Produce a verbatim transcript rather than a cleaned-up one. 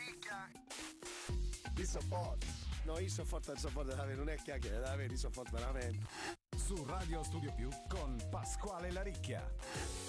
Io so forte. No, io so forte, so forte da avere, non è chiacchiere, da avere, io so forte veramente. Su Radio Studio Più con Pasquale Laricchia.